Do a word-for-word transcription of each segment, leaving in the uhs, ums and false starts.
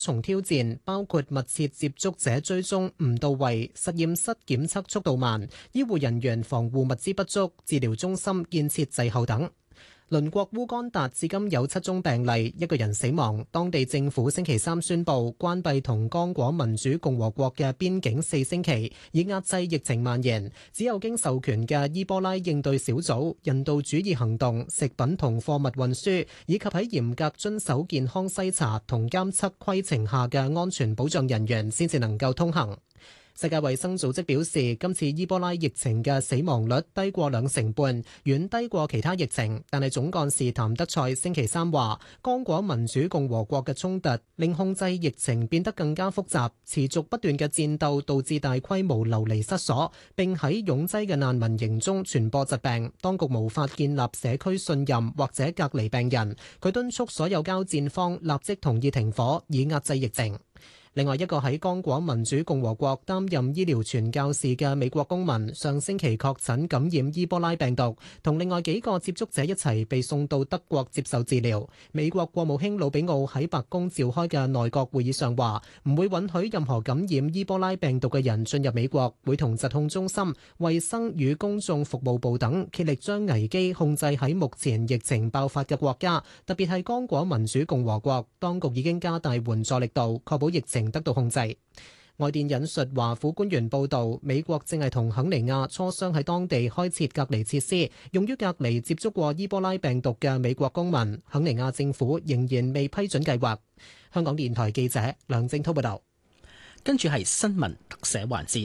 重挑戰，包括密切接觸者追蹤唔到位、實驗室檢測速度慢、醫護人員防護物資不足、治療中心建設滯後等。鄰國烏干達至今有七宗病例，一個人死亡。當地政府星期三宣布關閉同剛果民主共和國嘅邊境四星期，以壓制疫情蔓延。只有經授權嘅伊波拉應對小組、人道主義行動、食品同貨物運輸，以及喺嚴格遵守健康篩查同監測規程下嘅安全保障人員，先至能夠通行。世界衛生組織表示，今次伊波拉疫情嘅死亡率低過兩成半，遠低過其他疫情。但係總幹事譚德塞星期三話，剛果民主共和國嘅衝突令控制疫情變得更加複雜，持續不斷嘅戰鬥導致大規模流離失所，並喺擁擠嘅難民營中傳播疾病。當局無法建立社區信任或者隔離病人。佢敦促所有交戰方立即同意停火，以壓制疫情。另外一個喺剛果民主共和國擔任醫療傳教士嘅美國公民，上星期確診感染伊波拉病毒，同另外幾個接觸者一齊被送到德國接受治療。美國國務卿魯比奧喺白宮召開嘅內閣會議上話，唔會允許任何感染伊波拉病毒嘅人進入美國，會同疾控中心、衛生與公眾服務部等竭力將危機控制喺目前疫情爆發嘅國家，特別係剛果民主共和國。當局已經加大援助力度，確保疫情得到控制。外電引述華府官員報道，美國正係同肯尼亞磋商喺當地開設隔離設施，用於隔離接觸過伊波拉病毒嘅美國公民。肯尼亞政府仍然未批准計劃。香港電台記者梁正滔報道。 跟住係新聞特寫環節。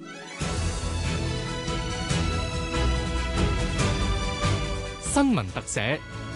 新聞特寫。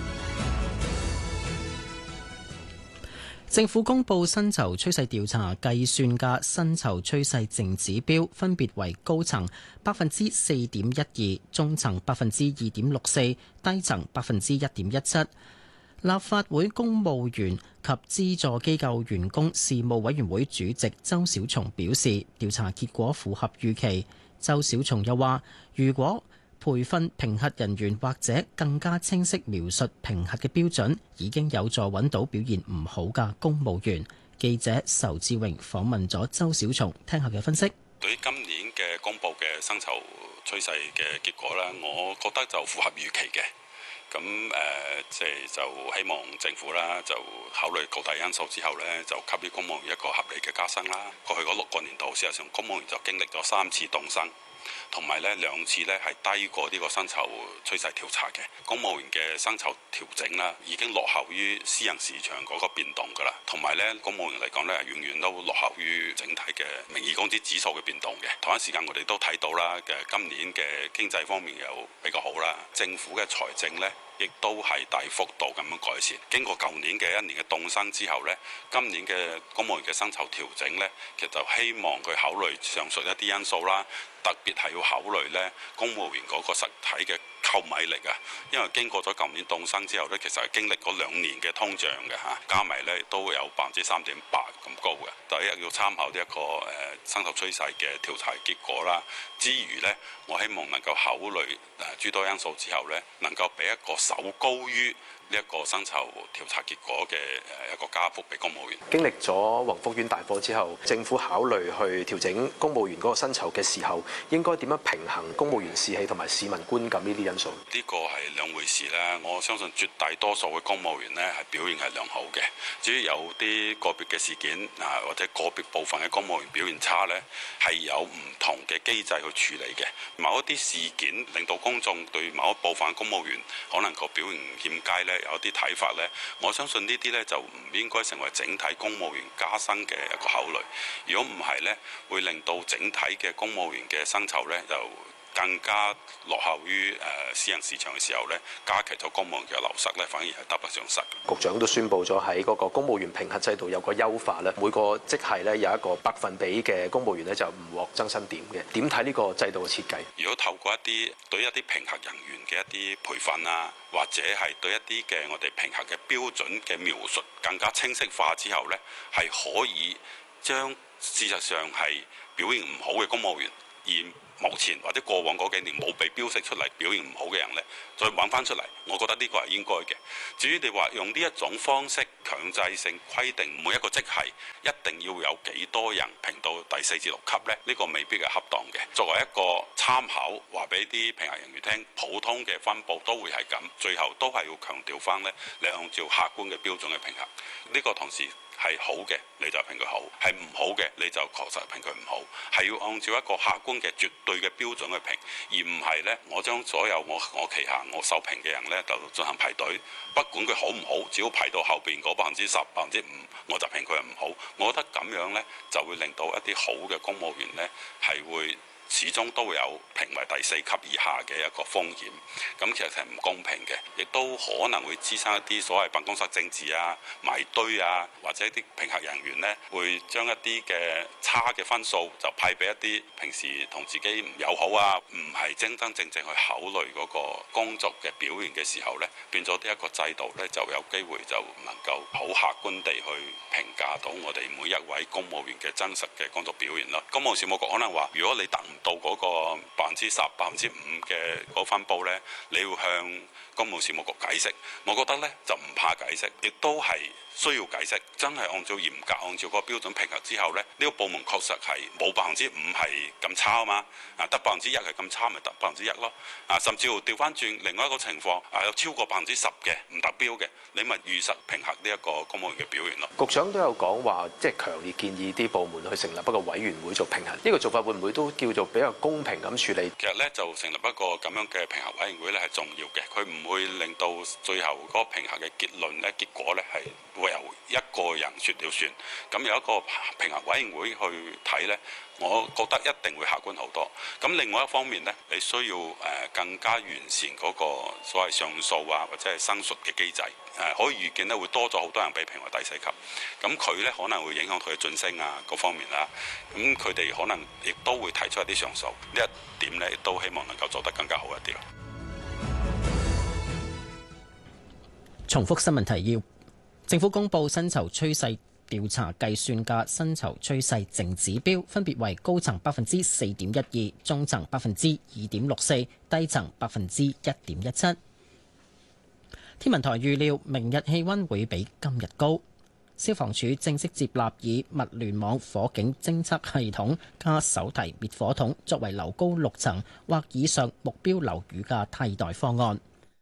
政府公布薪酬趨勢調查計算嘅薪酬趨勢淨指標，分別為高層百分之四點一二，中層百分之二點六四，低層百分之一點一七。立法會公務員及資助機構員工事務委員會主席周小松表示，調查結果符合預期。周小松又話，如果培訓評核人員或者更加清晰描述評核嘅標準，已經有助揾到表現唔好嘅公務員。記者仇志榮訪問咗周小松，聽下佢嘅分析。 對於今年嘅公佈嘅薪酬趨勢嘅結果呢，我覺得就符合預期嘅。咁誒，即係就希望政府啦，就考慮各大因素之後呢，就給予公務員一個合理嘅加薪啦。過去嗰六個年度，事實上公務員就經歷咗三次凍薪。同埋咧兩次咧係低過呢個薪酬趨勢調查嘅公務員嘅薪酬調整啦，已經落後於私人市場嗰個變動㗎啦。同埋咧公務員嚟講咧，永遠都落後於整體嘅名義工資指數嘅變動嘅。同一時間我哋都睇到啦嘅今年嘅經濟方面又比較好啦，政府嘅財政咧亦都係大幅度咁樣改善。經過舊年嘅一年嘅凍薪之後呢，今年嘅公務員嘅薪酬調整呢，其實就希望佢考慮上述一啲因素啦，特別係要考慮呢公務員嗰個實體嘅購買力啊。因為經過咗舊年凍薪之後呢，其實係經歷嗰兩年嘅通脹嘅嚇，加埋呢都有百分之三點八咁高嘅。第一要參考呢一個誒薪酬趨勢嘅調查結果啦，之餘呢，我希望能夠考慮誒諸多因素之後呢，能夠俾一個首高於呢一個薪酬調查結果嘅誒一個加幅俾公務員。 經歷咗宏福苑大火之後，政府考慮去調整公務員嗰個薪酬嘅時候，應該點樣平衡公務員士氣同埋市民觀感呢啲因素？ 呢個係兩回事啦。我相信絕大多數嘅公務員呢係表現係良好嘅。至於有啲個別嘅事件啊，或者個別部分嘅公務員表現差呢，係有唔同嘅機制去處理嘅。某一啲事件令到公眾對某一部分公務員可能個表現欠佳呢，有啲睇法呢，我相信呢啲呢就唔應該成為整體公務員加薪嘅一個考慮。如果唔係呢，會令到整體嘅公務員嘅薪酬呢就更加落後於誒私人市場嘅時候呢，加劇咗公務員嘅流失呢，反而係得不償失。 局長都宣布咗喺嗰個公務員評核制度有個優化咧，每個職系呢有一個百分比嘅公務員呢就唔獲增薪點嘅。點睇呢個制度嘅設計？ 如果透過一啲對一啲評核人員嘅一啲培訓啊，或者係對一啲嘅我哋評核嘅標準嘅描述更加清晰化之後呢，係可以將事實上係表現唔好嘅公務員而目前或者過往嗰幾年冇被標識出嚟表現唔好嘅人呢，再揾翻出嚟，我覺得呢個係應該嘅。至於你話用呢一種方式強制性規定每一個職系一定要有幾多人評到第四至六級呢，呢個未必係恰當嘅。作為一個參考，話俾啲評核人員聽，普通嘅分佈都會係咁，最後都係要強調翻呢，你按照客觀嘅標準去評核。呢個同時係好嘅，你就評佢好；係唔好嘅，你就確實評佢唔好。係要按照一個客觀嘅絕對嘅標準去評，而唔係呢，我將所有我我旗下我受評嘅人呢，就進行排隊，不管佢好唔好，只要排到後邊嗰百分之十、百分之五，我就評佢唔好。我覺得咁樣呢，就會令到一啲好嘅公務員呢，係會始終都會有評為第四級以下嘅一個風險，咁其實係唔公平嘅，亦都可能會滋生一啲所謂辦公室政治啊、埋堆啊，或者啲評核人員呢會將一啲嘅差嘅分數就派俾一啲平時同自己唔友好啊，唔係真真正正去考慮嗰個工作嘅表現嘅時候呢，變咗呢一個制度呢，就有機會就唔能夠好客觀地去評價到我哋每一位公務員嘅真實嘅工作表現咯。公務事務局可能話，如果你達唔到嗰個百分之十、百分之五嘅嗰分佈呢，你要向公務事務局解釋。我覺得呢，就唔怕解釋，亦都係需要解釋。真係按照嚴格按照嗰個標準評核之後呢，呢、呢個部門確實係冇百分之五係咁差啊嘛，啊得百分之一係咁差，咪得百分之一咯。啊，甚至乎調翻轉另外一個情況，啊有超過百分之十嘅唔達標嘅，你咪如實評核呢一個公務員嘅表現咯。 局長都有講話，即係強烈建議啲部門去成立一個委員會做評核，呢、呢個做法會唔會都叫做比較公平咁處理？ 其實咧就成立一個咁樣嘅評核委員會咧係重要嘅，佢唔會令到最後嗰個評核嘅結論咧結果咧係會由一個人説了算。咁有一個評核委員會去睇咧，我覺得一定會客觀好多。咁另外一方面咧，你需要誒更加完善嗰個所謂上訴啊或者係申述嘅機制。誒可以預見咧會多咗好多人被評為第四級，咁佢咧可能會影響佢嘅晉升啊各方面啦。咁佢哋可能亦都會提出一啲上訴，呢一點咧亦都希望能夠做得更加好一啲咯。 重複新聞提要：政府公布薪酬趨勢調查計算嘅薪酬趨勢淨指標，分別為高層百分之四點一二，中層百分之二點六四，低層百分之一點一七。天文台預料明日氣溫會比今日高。消防處正式接納以物聯網火警偵測系統加手提滅火筒作為樓高六層或以上目標樓宇嘅替代方案。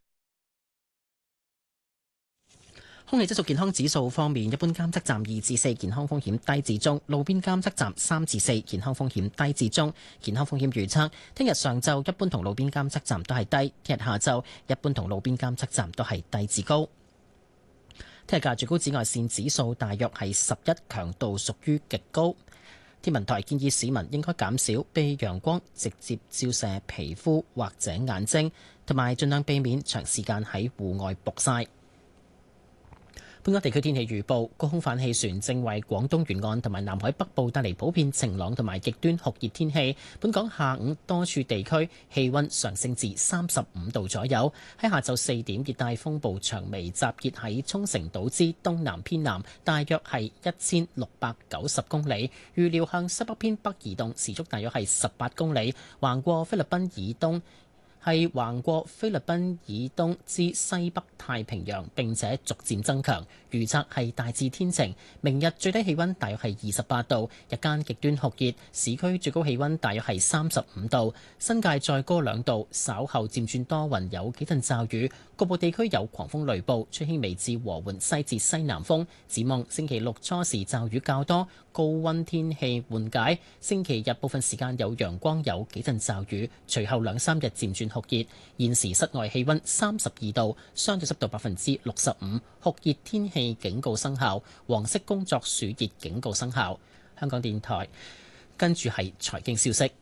空氣質素健康指數方面，一般監測站二至四，健康風險低至中；路邊監測站三至四，健康風險低至中。健康風險預測：聽日上晝一般同路邊監測站都係低；聽日下晝一般同路邊監測站都係低至高。聽日嘅最高紫外線指數大約係十一，強度屬於極高。天文台建議市民應該減少被陽光直接照射皮膚或者眼睛，同埋盡量避免長時間喺戶外曝曬。本港地區天氣預報：高空反氣旋正為廣東沿岸同埋南海北部帶嚟普遍晴朗同埋極端酷熱天氣。本港下午多處地區氣溫上升至三十五度左右。喺下晝四點，熱帶風暴長眉集結喺沖繩島之東南偏南，大約係一千六百九十公里。預料向西北偏北移動，時速大約係十八公里，橫過菲律賓以東。係橫過菲律賓以東至西北太平洋，並且逐漸增強。預測係大致天晴，明日最低氣溫大約係二十八度，日間極端酷熱，市區最高氣溫大約係三十五度，新界再高兩度。稍後漸轉多雲，有幾陣驟雨，局部地區有狂風雷暴，吹輕微至和緩西至西南風。展望星期六初時驟雨較多，高溫天氣緩解。星期日部分時間有陽光，有幾陣驟雨，隨後兩三日漸轉酷熱。現時室外氣溫三十二度，相對濕度百分之六十五，酷熱天氣警告生效，黃色工作暑熱警告生效。香港電台跟住係財經消息。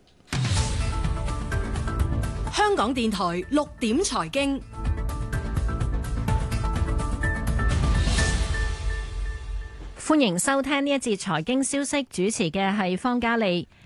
香港電台六點財經，歡迎收聽呢一節財經消息，主持嘅係方嘉利。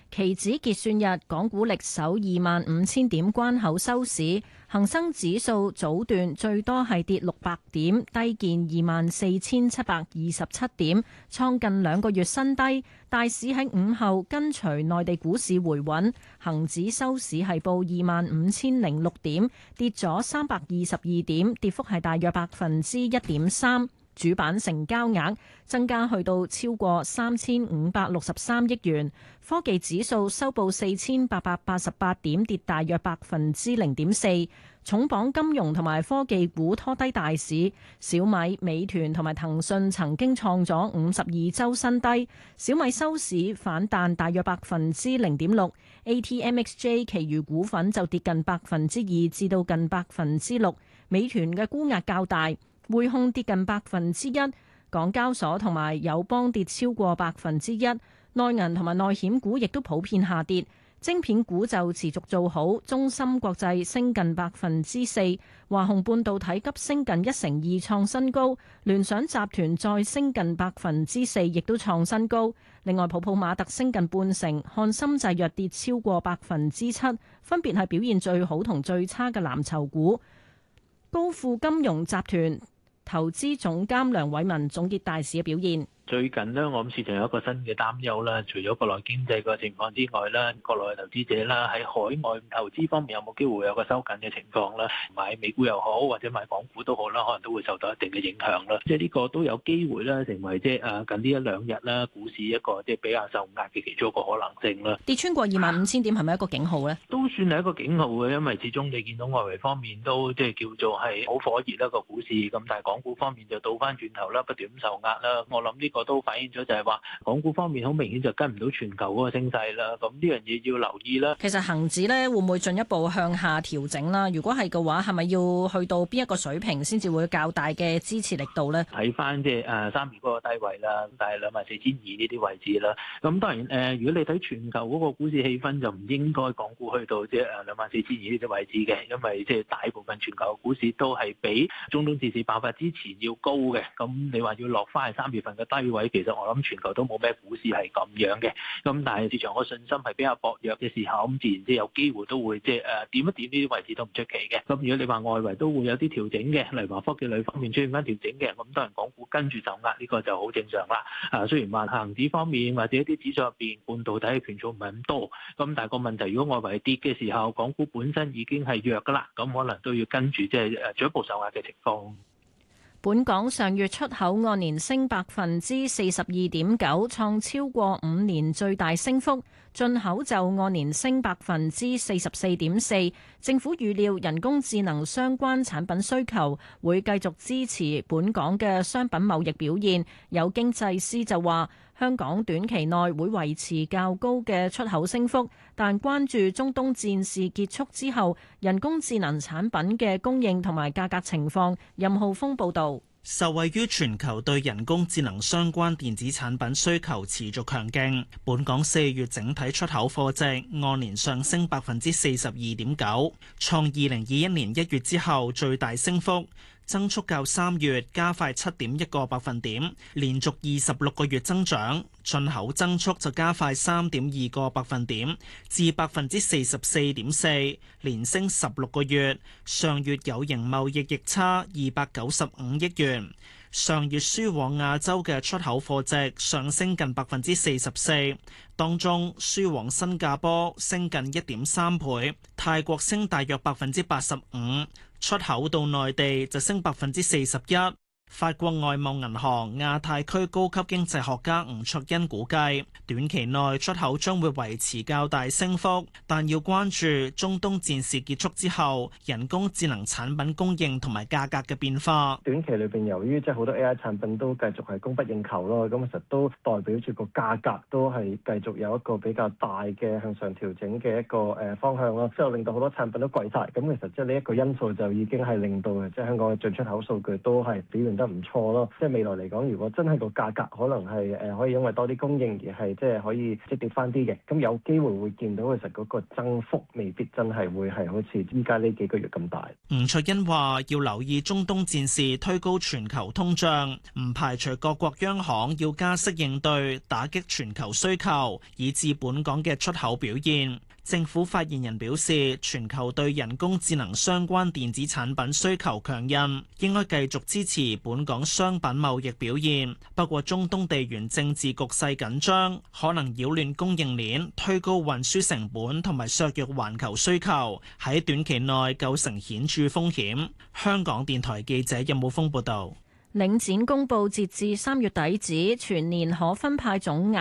期指結算日，港股力守二萬五千點關口收市，恒生指數早段最多係跌六百點，低見二萬四千七百二十七點，創近兩個月新低。大市喺午後跟隨內地股市回穩，恒指收市係報二萬五千零六點，跌咗三百二十二點，跌幅係大約百分之一點三。主板成交額增加去到超過三千五百六十三億元，科技指數收報四千八百八十八點，跌大約百分之零點四。重磅金融同埋科技股拖低大市，小米、美團同埋騰訊曾經創咗五十二周新低，小米收市反彈大約百分之零點六 ，A T M X J 其餘股份就跌近百分之二至到近百分之六，美團嘅沽壓較大。匯控跌近百分之一，港交所同埋友邦跌超過百分之一，內銀同埋內險股亦都普遍下跌，晶片股就持續做好，中芯國際升近百分之四，華虹半導體急升近一成二創新高，聯想集團再升近百分之四，亦都創新高。另外，普普馬特升近半成，漢森製藥跌超過百分之七，分別係表現最好同最差嘅藍籌股。高富金融集團投資總監梁偉文總結大市嘅表現。 最近呢，我諗市場有一個新嘅擔憂啦，除咗國內經濟個情況之外啦，國內投資者啦喺海外投資方面有冇機會有個收緊嘅情況啦？買美股又好，或者買港股都好啦，可能都會受到一定嘅影響啦。即係呢個都有機會啦，成為即係誒近呢一兩日啦，股市一個即係比較受壓嘅其中一個可能性啦。 跌穿過二萬五千點係咪一個警號咧？ 都算係一個警號嘅，因為始終你見到外圍方面都即係叫做係好火熱一個股市，咁但係港股方面就倒翻轉頭啦，不斷咁受壓啦。我諗呢個都反映咗就係話，港股方面好明顯就跟唔到全球嗰個升勢啦。咁呢樣嘢要留意啦。 其實恒指咧會唔會進一步向下調整啦？如果係嘅話，係咪要去到邊一個水平先至會較大嘅支持力度咧？ 睇翻即係誒三月嗰個低位啦，但係兩萬四千二呢啲位置啦。咁當然誒、呃，如果你睇全球嗰個股市氣氛，就唔應該港股去到即係誒兩萬四千二呢啲位置嘅，因為即係大部分全球股市都係比中東戰事爆發之前要高嘅。咁你話要落翻係三月份嘅低位，其實我諗全球都冇咩股市係咁樣嘅。咁但係市場個信心係比較薄弱嘅時候，咁自然即係有機會都會即係誒點一點呢啲位置都唔出奇嘅。咁如果你話外圍都會有啲調整嘅，例如話科技類方面出現翻調整嘅，咁當然港股跟住受壓，呢、這個就好正常啦。啊，雖然話恒指方面或者一啲指數入邊半導體嘅權重唔係咁多，咁但係個問題，如果外圍跌嘅時候，港股本身已經係弱噶啦，咁可能都要跟住即係誒進一步受壓嘅情況。 本港上月出口按年升百分之四十二點九，創超過五年最大升幅；進口就按年升百分之四十四點四。政府預料人工智能相關產品需求會繼續支持本港嘅商品貿易表現。有經濟師就話，香港短期內會維持較高嘅出口升幅，但關注中東戰事結束之後，人工智能產品嘅供應同埋價格情況。任浩峰報導。 受惠於全球對人工智能相關電子產品需求持續強勁，本港四月整體出口貨值按年上升百分之四十二點九，創二零二一年一月之後最大升幅。增速較三月加快七點一個百分點，連續二十六個月增長。進口增速就加快三點二個百分點，至百分之四十四點四，連升十六個月。上月有形貿易逆差二百九十五億元。上月輸往亞洲嘅出口貨值上升近百分之四十四，當中輸往新加坡升近一點三倍，泰國升大約百分之八十五，出口到內地就升百分之四十一。法國外貿銀行亞太區高級經濟學家吳卓恩估計，短期內出口將會維持較大升幅，但要關注中東戰事結束之後人工智能產品供應同埋價格嘅變化。 短期裏邊由於即係好多 A I 產品都繼續係供不應求咯，咁其實都代表住個價格都係繼續有一個比較大嘅向上調整嘅一個誒方向咯，之後令到好多產品都貴晒。咁其實即係呢一個因素就已經係令到即係香港嘅進出口數據都係表現得唔錯咯。即係未來嚟講，如果真係個價格可能係誒可以因為多啲供應而係即係可以即跌翻啲嘅，咁有機會會見到其實嗰個增幅未必真係會係好似依家呢幾個月咁大。 吳卓欣話：要留意中東戰事推高全球通脹，唔排除各國央行要加息應對，打擊全球需求，以致本港嘅出口表現。政府發言人表示，全球對人工智能相關電子產品需求強韌，應該繼續支持本港商品貿易表現。不過，中東地緣政治局勢緊張，可能擾亂供應鏈，推高運輸成本同埋削弱環球需求，喺短期內構成顯著風險。香港電台記者任武峯報道。 領展公佈截至三月底止全年可分派總額